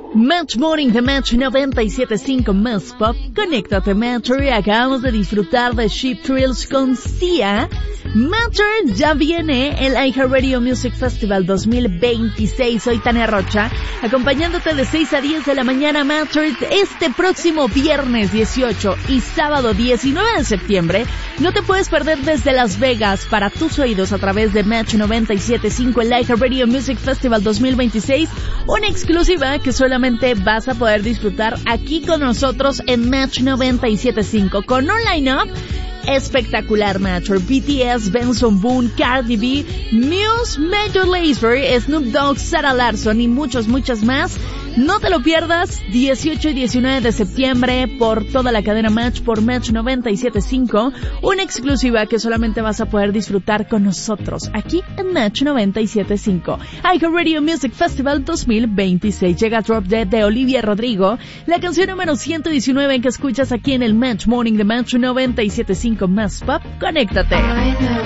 Match Morning de Match 97.5 Más Pop. Conéctate, Matcher, y acabamos de disfrutar de Ship Thrills con Sia. Matcher, ya viene el iHeartRadio Music Festival 2026. Soy Tania Rocha, acompañándote de 6 a 10 de la mañana, Matcher, este próximo viernes 18 y sábado 19 de septiembre. No te puedes perder desde Las Vegas para tus oídos a través de Match 97.5 el iHeartRadio Music Festival 2026. Una exclusiva que solamente vas a poder disfrutar aquí con nosotros en Match 97.5 con un line-up espectacular, Matcher. BTS, Benson Boone, Cardi B, Muse, Major Lazer, Snoop Dogg, Sarah Larsson y muchas más. No te lo pierdas, 18 y 19 de septiembre por toda la cadena Match, por Match 97.5, una exclusiva que solamente vas a poder disfrutar con nosotros aquí en Match 97.5. iHeartRadio Music Festival 2026. Llega Drop Dead de Olivia Rodrigo, la canción número 119 que escuchas aquí en el Match Morning de Match 97.5 Más Pop. Conéctate.